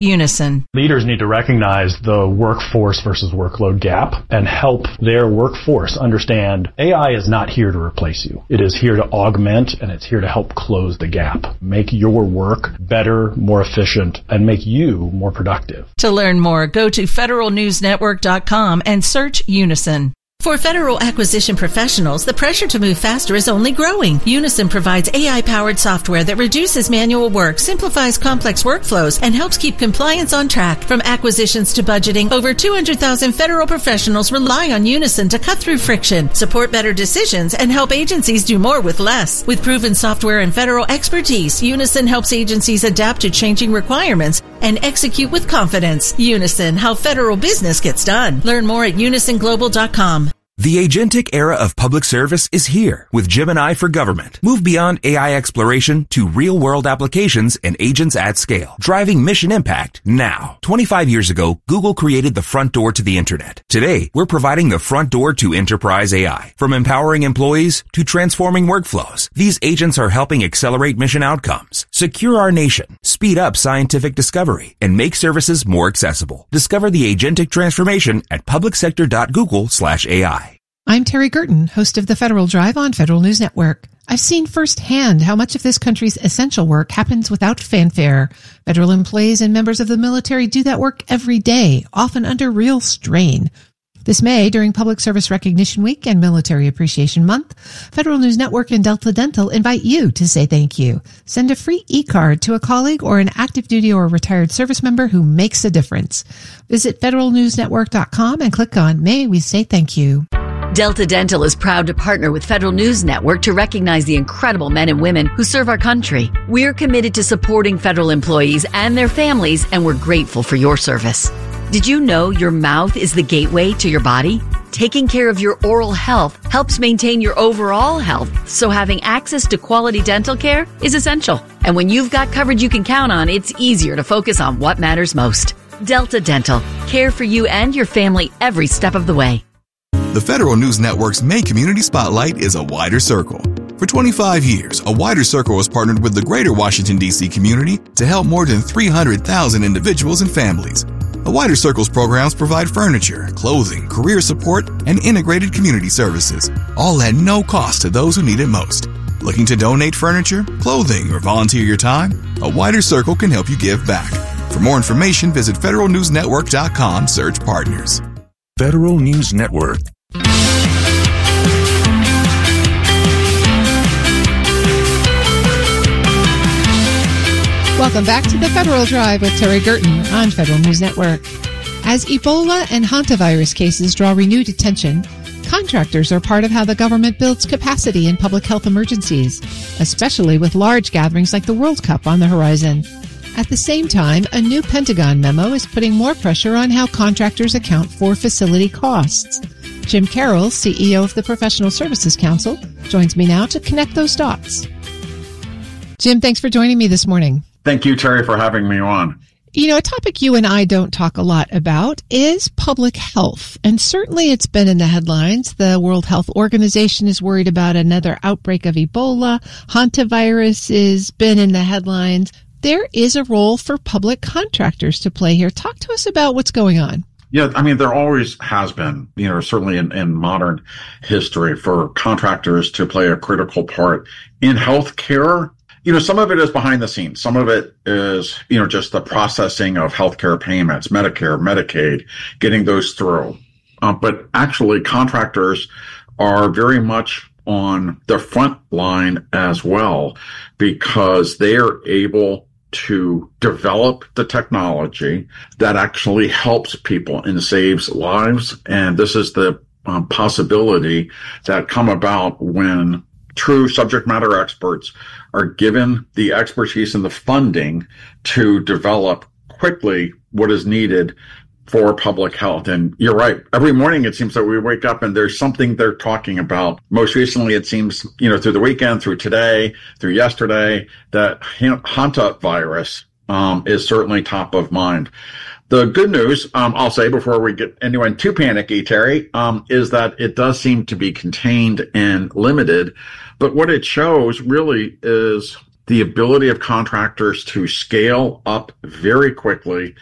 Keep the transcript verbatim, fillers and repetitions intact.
Unison. Leaders need to recognize the workforce versus workload gap and help their workforce understand A I is not here to replace you. It is here to augment, and it's here to help close the gap. Make your work better, more efficient, and make you more productive. To learn more, go to federal news network dot com and search Unison. For federal acquisition professionals, the pressure to move faster is only growing. Unison provides A I-powered software that reduces manual work, simplifies complex workflows, and helps keep compliance on track. From acquisitions to budgeting, over two hundred thousand federal professionals rely on Unison to cut through friction, support better decisions, and help agencies do more with less. With proven software and federal expertise, Unison helps agencies adapt to changing requirements and execute with confidence. Unison, how federal business gets done. Learn more at unison global dot com. The agentic era of public service is here with Gemini for Government. Move beyond A I exploration to real-world applications and agents at scale, driving mission impact now. twenty-five years ago, Google created the front door to the internet. Today, we're providing the front door to enterprise A I. From empowering employees to transforming workflows, these agents are helping accelerate mission outcomes, secure our nation, speed up scientific discovery, and make services more accessible. Discover the agentic transformation at public sector dot google slash A I. I'm Terry Gerton, host of The Federal Drive on Federal News Network. I've seen firsthand how much of this country's essential work happens without fanfare. Federal employees and members of the military do that work every day, often under real strain. This May, during Public Service Recognition Week and Military Appreciation Month, Federal News Network and Delta Dental invite you to say thank you. Send a free e-card to a colleague or an active duty or retired service member who makes a difference. Visit federal news network dot com and click on May We Say Thank You. Delta Dental is proud to partner with Federal News Network to recognize the incredible men and women who serve our country. We're committed to supporting federal employees and their families, and we're grateful for your service. Did you know your mouth is the gateway to your body? Taking care of your oral health helps maintain your overall health, so having access to quality dental care is essential. And when you've got coverage you can count on, it's easier to focus on what matters most. Delta Dental. Care for you and your family every step of the way. The Federal News Network's May Community Spotlight is a wider circle. For twenty-five years, a wider circle has partnered with the greater Washington, D C community to help more than three hundred thousand individuals and families. A wider circle's programs provide furniture, clothing, career support, and integrated community services, all at no cost to those who need it most. Looking to donate furniture, clothing, or volunteer your time? A wider circle can help you give back. For more information, visit federal news network dot com, search partners. Federal News Network. Welcome back to the Federal Drive with Terry Gerton on Federal News Network. As Ebola and hantavirus cases draw renewed attention, contractors are part of how the government builds capacity in public health emergencies, especially with large gatherings like the World Cup on the horizon. At the same time, a new Pentagon memo is putting more pressure on how contractors account for facility costs. Jim Carroll, C E O of the Professional Services Council, joins me now to connect those dots. Jim, thanks for joining me this morning. Thank you, Terry, for having me on. You know, a topic you and I don't talk a lot about is public health. And certainly it's been in the headlines. The World Health Organization is worried about another outbreak of Ebola. Hantavirus has been in the headlines. There is a role for public contractors to play here. Talk to us about what's going on. Yeah, I mean, there always has been, you know, certainly in, in modern history, for contractors to play a critical part in healthcare. You know, some of it is behind the scenes. Some of it is, you know, just the processing of healthcare payments, Medicare, Medicaid, getting those through. Uh, but actually, contractors are very much on the front line as well, because they are able to develop the technology that actually helps people and saves lives. And this is the um, possibility that come about when true subject matter experts are given the expertise and the funding to develop quickly what is needed for public health. And you're right. Every morning, it seems that we wake up and there's something they're talking about. Most recently, it seems, you know, through the weekend, through today, through yesterday, that hantavirus um, is certainly top of mind. The good news, um, I'll say before we get anyone too panicky, Terry, um, is that it does seem to be contained and limited. But what it shows really is the ability of contractors to scale up very quickly